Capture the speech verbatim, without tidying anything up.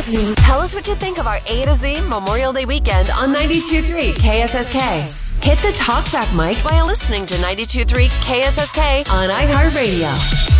Tell us what you think of our A to Z Memorial Day weekend on ninety-two point three K S S K. Hit the talkback mic by listening to ninety-two point three K S S K on iHeartRadio.